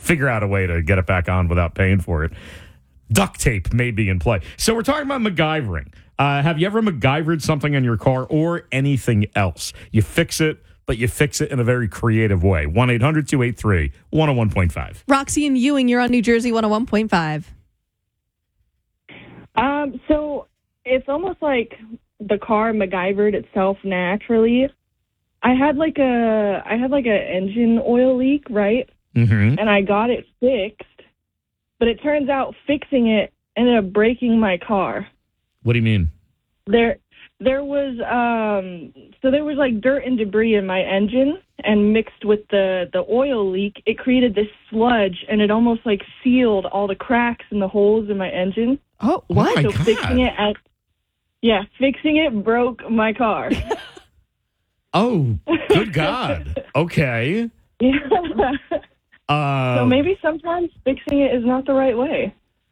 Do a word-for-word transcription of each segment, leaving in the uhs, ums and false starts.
figure out a way to get it back on without paying for it. Duct tape may be in play. So we're talking about MacGyvering. Uh, have you ever MacGyvered something in your car or anything else? You fix it, but you fix it in a very creative way. one eight hundred two eight three one oh one point five. Roxy and Ewing, you're on New Jersey one oh one point five. Um, so it's almost like the car MacGyvered itself naturally. I had like a I had like an engine oil leak, right? Mm-hmm. And I got it fixed, but it turns out fixing it ended up breaking my car. What do you mean? There, there was um, so there was like dirt and debris in my engine, and mixed with the the oil leak, it created this sludge, and it almost like sealed all the cracks and the holes in my engine. Oh, what? Oh my so God. fixing it, at, yeah, fixing it broke my car. Oh, good God. Okay. Yeah. Uh, So maybe sometimes fixing it is not the right way.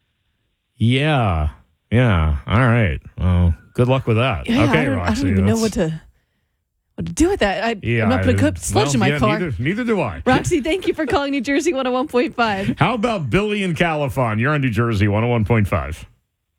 Yeah. Yeah. All right. Well, good luck with that. Yeah, okay, I don't, Roxy. I don't even know that's- what to what to do with that. I, Yeah, I'm not going to I- put sludge well, in my yeah, car. Neither, neither do I. Roxy, thank you for calling New Jersey one oh one point five. How about Billy in Califon? You're on New Jersey one oh one point five.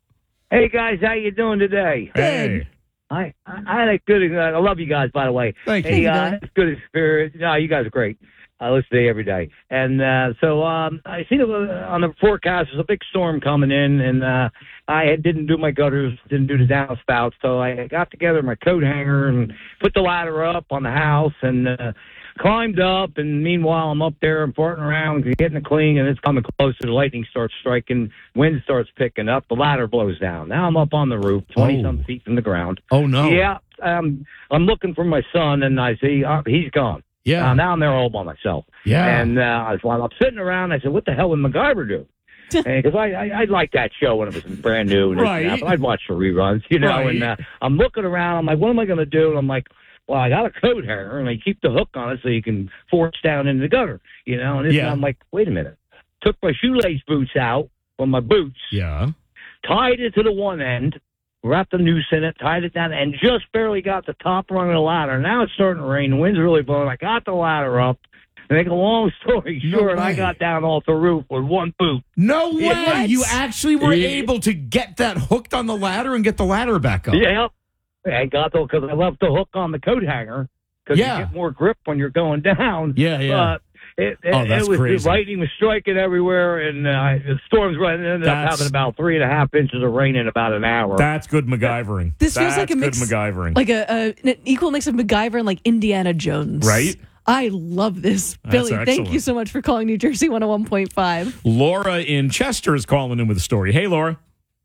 Hey guys, how you doing today? Hey. I I had a good. Uh, I love you guys, by the way. Thank you. Hey, you, uh, Billy. it's good experience. No, you guys are great. I listen to you every day, and uh, so um, I see the, on the forecast there's a big storm coming in, and uh, I didn't do my gutters, didn't do the downspouts, so I got together my coat hanger and put the ladder up on the house and uh, climbed up. And meanwhile, I'm up there and farting around, getting it clean, and it's coming closer. The lightning starts striking, wind starts picking up, the ladder blows down. Now I'm up on the roof, twenty some Oh. feet from the ground. Oh, no. Yeah, um, I'm looking for my son, and I see uh, he's gone. Yeah. Uh, now I'm there all by myself. Yeah. And uh, while I'm sitting around, I said, "What the hell would MacGyver do?" Because I, I I liked that show when it was brand new. And Right. that, but I'd watch the reruns, you know. Right. And uh, I'm looking around. I'm like, "What am I going to do?" And I'm like, "Well, I got a coat hanger, and I keep the hook on it so you can force down in the gutter, you know." And this, Yeah. I'm like, "Wait a minute." Took my shoelace boots out from my boots, Yeah. tied it to the one end, wrapped the noose in it, tied it down, and just barely got the top rung of the ladder. Now it's starting to rain. The wind's really blowing. I got the ladder up. To make a long story No short, way. I got down off the roof with one boot. No way. Yeah. You actually were Yeah. able to get that hooked on the ladder and get the ladder back up. Yeah. I got the, because I left the hook on the coat hanger, because Yeah. you get more grip when you're going down. Yeah, yeah. But it, it, Oh, that's it was, crazy. The lightning was striking everywhere, and uh, the storms running ended up That's- having about three and a half inches of rain in about an hour. That's good MacGyvering. This feels That's like a good mix, MacGyvering. like a, a an equal mix of MacGyver and like Indiana Jones. Right? I love this, That's Billy. Thank excellent. you so much for calling New Jersey one oh one point five. Laura in Chester is calling in with a story. Hey, Laura.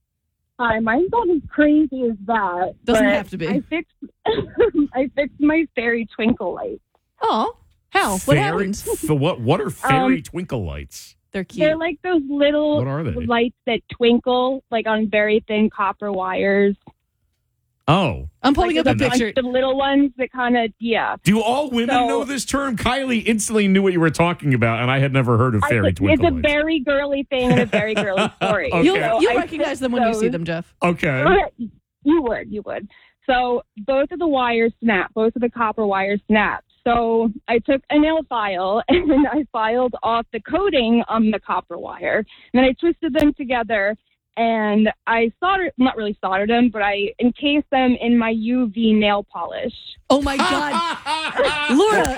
Hi, mine's not as crazy as that. Doesn't but have to be. I fixed, I fixed my fairy twinkle light. Oh, how? What Fairy- happened? f- what, what are fairy Um, twinkle lights? They're cute. They're like those little What are they? lights that twinkle, like on very thin copper wires. Oh. I'm pulling like up a there's picture. bunch of little ones that kind of, yeah. Do all women So- know this term? Kylie instantly knew what you were talking about, and I had never heard of I- fairy it's twinkle a lights. very girly thing and a very girly story. Okay. You'll, So you'll I recognize fixed them when you see those. them, Jeff. Okay. You would, you would. So both of the wires snap. Both of the copper wires snap. So I took a nail file and I filed off the coating on the copper wire. And then I twisted them together and I soldered, not really soldered them, but I encased them in my U V nail polish. Oh my God. Laura.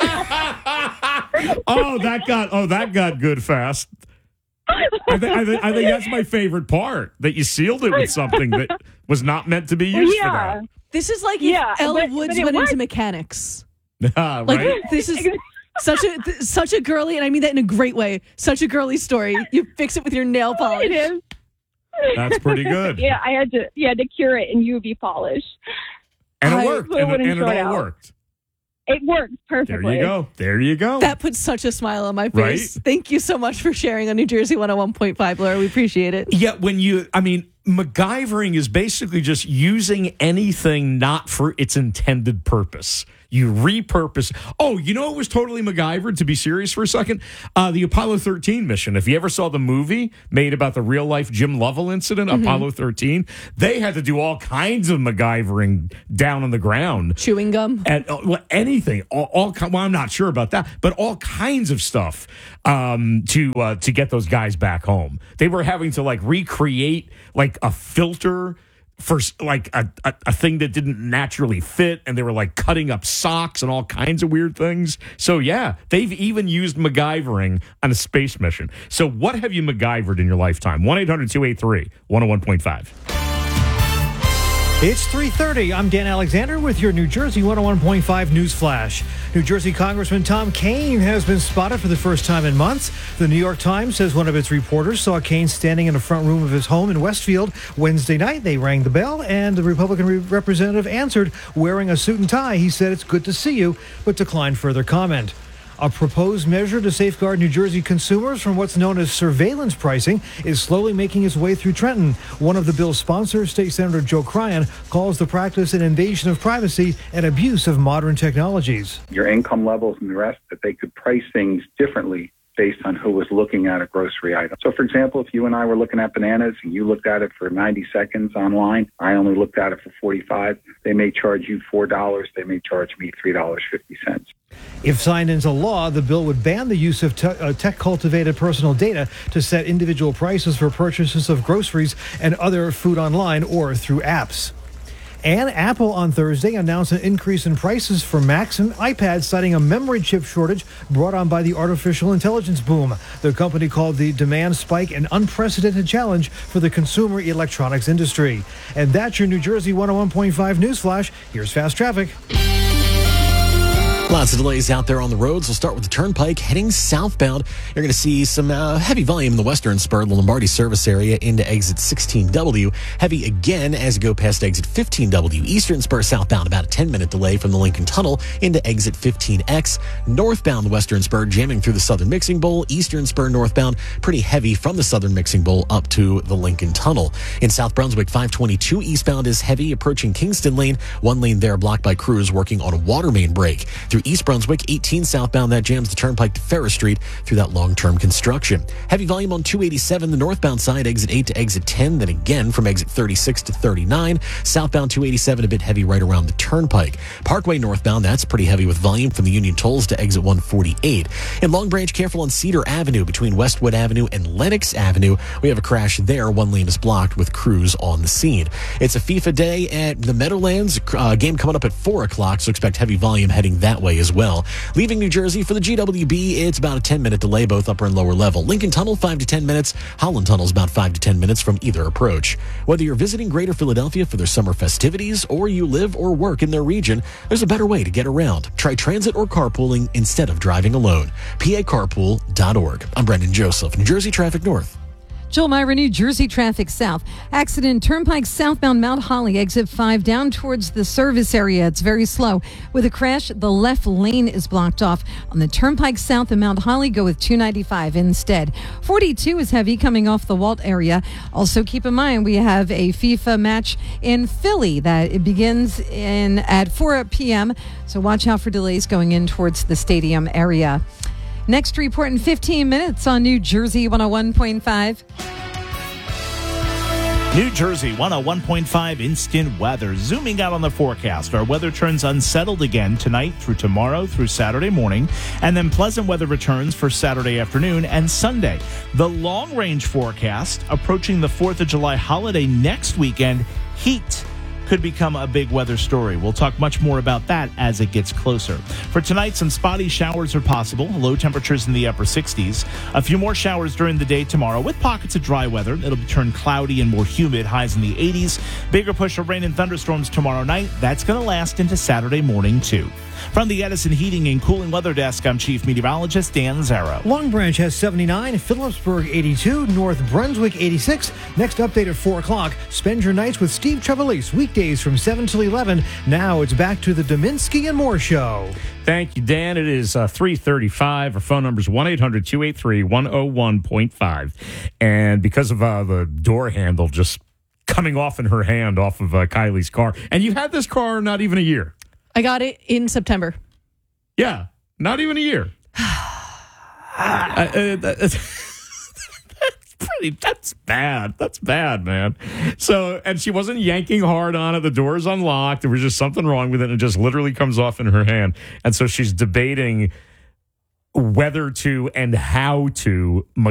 oh, that got oh that got good fast. I, th- I, th- I think that's my favorite part, that you sealed it with something that was not meant to be used yeah. This is like Yeah, if Elle but- Woods but it went into worked. mechanics. for that. Ah, Like right? this is such a th- such a girly, and I mean that in a great way. Such a girly story. You fix it with your nail polish. It is. That's pretty good. Yeah, I had to, yeah, to cure it in U V polish. And it I worked. put And, one it- in and it short all out. worked. It works There perfectly. you go. There you go. That puts such a smile on my face. Right? Thank you so much for sharing on New Jersey one oh one point five, Laura. We appreciate it. Yeah, when you, I mean, MacGyvering is basically just using anything not for its intended purpose. You repurpose. Oh, you know it was totally MacGyver, to be serious for a second? Uh, the Apollo thirteen mission. If you ever saw the movie made about the real-life Jim Lovell incident, mm-hmm. Apollo thirteen, they had to do all kinds of MacGyvering down on the ground. Chewing gum? And, uh, well, anything. All, all Well, I'm not sure about that, but all kinds of stuff um, to uh, to get those guys back home. They were having to, like, recreate, like, a filter for like a, a, a thing that didn't naturally fit, and they were like cutting up socks and all kinds of weird things. So yeah, they've even used MacGyvering on a space mission. So what have you MacGyvered in your lifetime? one eight hundred two eight three one oh one point five. It's three thirty. I'm Dan Alexander with your New Jersey one oh one point five News Flash. New Jersey Congressman Tom Kean has been spotted for the first time in months. The New York Times says one of its reporters saw Kean standing in the front room of his home in Westfield Wednesday night. They rang the bell, and the Republican re- representative answered wearing a suit and tie. He said, "It's good to see you," but declined further comment. A proposed measure to safeguard New Jersey consumers from what's known as surveillance pricing is slowly making its way through Trenton. One of the bill's sponsors, State Senator Joe Cryan, calls the practice an invasion of privacy and abuse of modern technologies. Your income levels and the rest, that they could price things differently based on who was looking at a grocery item. So, for example, if you and I were looking at bananas and you looked at it for ninety seconds online, I only looked at it for forty-five, they may charge you four dollars, they may charge me three dollars and fifty cents. If signed into law, the bill would ban the use of te- uh, tech-cultivated personal data to set individual prices for purchases of groceries and other food online or through apps. And Apple on Thursday announced an increase in prices for Macs and iPads, citing a memory chip shortage brought on by the artificial intelligence boom. The company called the demand spike an unprecedented challenge for the consumer electronics industry. And that's your New Jersey one oh one point five News Flash. Here's fast traffic. Lots of delays out there on the roads. We'll start with the Turnpike heading southbound. You're going to see some uh, heavy volume in the western spur, the Lombardi service area into exit sixteen W. Heavy again as you go past exit fifteen W. Eastern spur southbound, about a ten-minute delay from the Lincoln Tunnel into exit fifteen X. Northbound western spur jamming through the Southern Mixing Bowl. Eastern spur northbound, pretty heavy from the Southern Mixing Bowl up to the Lincoln Tunnel. In South Brunswick, five twenty-two eastbound is heavy approaching Kingston Lane. One lane there blocked by crews working on a water main break. Through East Brunswick, eighteen southbound, that jams the Turnpike to Ferris Street through that long-term construction. Heavy volume on two eighty-seven, the northbound side, exit eight to exit ten, then again from exit thirty-six to thirty-nine. Southbound two eighty-seven, a bit heavy right around the Turnpike. Parkway northbound, that's pretty heavy with volume from the Union Tolls to exit one forty-eight. In Long Branch, careful on Cedar Avenue between Westwood Avenue and Lenox Avenue. We have a crash there. One lane is blocked with crews on the scene. It's a FIFA day at the Meadowlands. Uh, game coming up at four o'clock, so expect heavy volume heading that way as well. Leaving New Jersey for the G W B, it's about a ten-minute delay, both upper and lower level. Lincoln Tunnel, five to ten minutes. Holland Tunnel's about five to ten minutes from either approach. Whether you're visiting Greater Philadelphia for their summer festivities or you live or work in their region, there's a better way to get around. Try transit or carpooling instead of driving alone. P A carpool dot org. I'm Brendan Joseph, New Jersey Traffic North. Joel Myra, New Jersey traffic south. Accident Turnpike southbound Mount Holly, exit five down towards the service area. It's very slow. With a crash, the left lane is blocked off. On the Turnpike south of Mount Holly, go with two ninety-five instead. forty-two is heavy coming off the Walt area. Also keep in mind we have a FIFA match in Philly that it begins in at four p.m. So watch out for delays going in towards the stadium area. Next report in fifteen minutes on New Jersey one oh one point five. New Jersey one oh one point five instant weather. Zooming out on the forecast, our weather turns unsettled again tonight through tomorrow through Saturday morning, and then pleasant weather returns for Saturday afternoon and Sunday. The long-range forecast approaching the fourth of July holiday next weekend, heat could become a big weather story. We'll talk much more about that as it gets closer. For tonight, some spotty showers are possible. Low temperatures in the upper sixties. A few more showers during the day tomorrow with pockets of dry weather. It'll turn cloudy and more humid, highs in the eighties. Bigger push of rain and thunderstorms tomorrow night. That's going to last into Saturday morning, too. From the Edison Heating and Cooling Weather Desk, I'm Chief Meteorologist Dan Zarrow. Long Branch has seventy-nine, Phillipsburg eighty-two, North Brunswick eighty-six. Next update at four o'clock. Spend your nights with Steve Trevelise, weekdays from seven till eleven. Now it's back to the Dominski and Moore Show. Thank you, Dan. It is uh, three thirty-five. Our phone number is one eight hundred two eight three one oh one point five. And because of uh, the door handle just coming off in her hand off of uh, Kylie's car, and you had this car not even a year. I got it in September. Yeah, not even a year. uh, uh, that's pretty. That's bad. That's bad, man. So, and she wasn't yanking hard on it. The door is unlocked. There was just something wrong with it, and it just literally comes off in her hand. And so she's debating whether to and how to